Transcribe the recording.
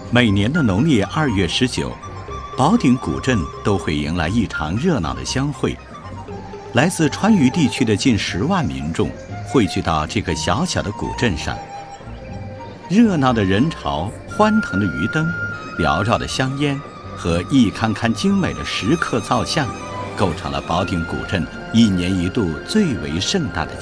每年的农历2月19，保鼎古镇都会迎来一场热闹的相会。来自川渝地区的近10万民众汇聚到这个小小的古镇上，热闹的人潮、欢腾的鱼灯、缭绕的香烟和一堪堪精美的石刻造像，构成了保鼎古镇1年1度最为盛大的